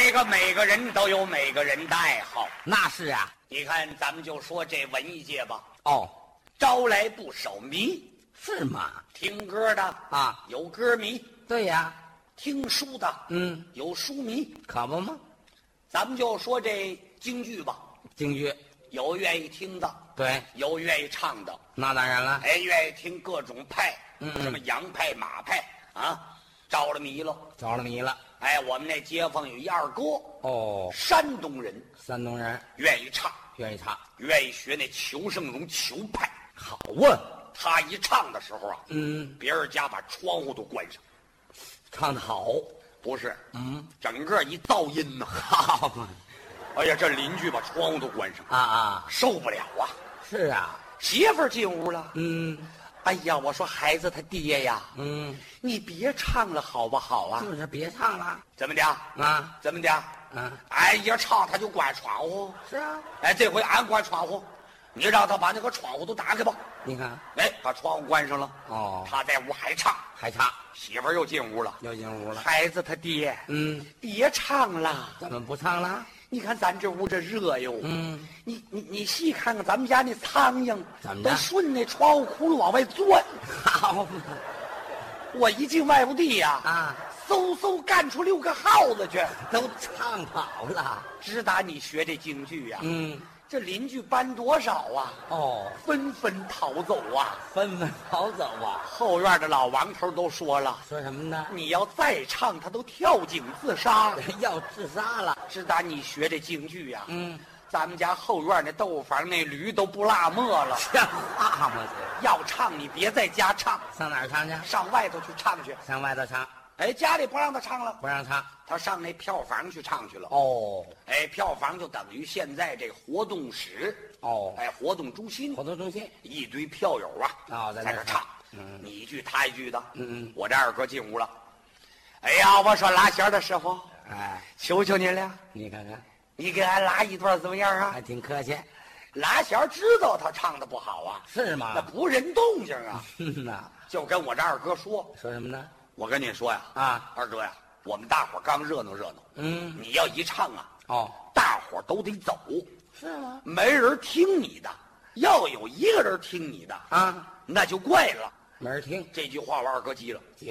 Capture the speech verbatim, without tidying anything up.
这个每个人都有每个人的爱好。 那是啊。 你看，咱们就说这文艺界吧， 哦， 招来不少迷， 是吗？ 听歌的啊， 有歌迷； 对呀。 听书的， 嗯， 有书迷， 可不吗？ 咱们就说这京剧吧， 京剧有愿意听的， 对， 有愿意唱的， 那当然了。 哎，愿意听各种派， 嗯什么洋派、马派啊，着了迷了， 着了迷了。 哎，我们那街坊有一二哥， 哦， 山东人， 山东人愿意唱， 愿意唱， 愿意学那裘盛戎裘派。 好啊。 他一唱的时候啊， 嗯， 别人家把窗户都关上， 唱得好。 不是， 嗯， 整个一噪音呐， 好嘛。 哎呀，这邻居把窗户都关上啊啊， 受不了啊。 是啊。 媳妇儿进屋了， 嗯， 哎呀，我说孩子他爹呀， 嗯， 你别唱了好不好啊？ 就是别唱了怎么的啊？ 怎么的？ 嗯， 哎，一唱他就关窗户。 是啊。 哎，这回俺关窗户，你让他把那个窗户都打开吧。 你看， 哎，把窗户关上了。 哦， 他在屋还唱， 还唱， 媳妇儿又进屋了， 又进屋了。 孩子他爹， 嗯， 别唱了。 怎么不唱了？ 你看咱这屋这热哟， 嗯， 你你你细看看咱们家那苍蝇， 怎么着都顺那窗户窟窿往外钻。 好我一进外屋地呀， 啊， 嗖嗖干出六个耗子去， 都唱跑了。 直打你学这京剧呀、 嗯， 这邻居搬多少啊？ 哦， 纷纷逃走啊！ 纷纷逃走啊。 后院的老王头都说了， 说什么呢？ 你要再唱，他都跳井自杀。 要自杀了。 直打你学这京剧呀、 嗯， 咱们家后院那豆腐房那驴都不落寞了。 像话吗？ 要唱你别在家唱， 这上哪儿唱去？ 上外头去唱去。 上外头唱， 哎，家里不让他唱了， 不让唱。 他上那票房去唱去了。 哦哎，票房就等于现在这活动室， 哦， 哎，活动中心， 活动中心。 一堆票友啊， 哦在那儿在这唱， 嗯你一句他一句的。 嗯嗯我这二哥进屋了，哎呀，我说拉弦的师傅， 哎， 求求您了， 你看看， 你给俺拉一段怎么样啊？ 还挺客气。 拉弦知道他唱的不好啊， 是吗？ 那不人动静啊， 嗯呐， 就跟我这二哥说， 说什么呢？ 我跟你说呀， 啊， 二哥呀，我们大伙儿刚热闹热闹， 嗯， 你要一唱啊， 哦， 大伙儿都得走， 是吗？ 没人听你的，要有一个人听你的， 啊， 那就怪了。 没人听。 这句话我二哥急了。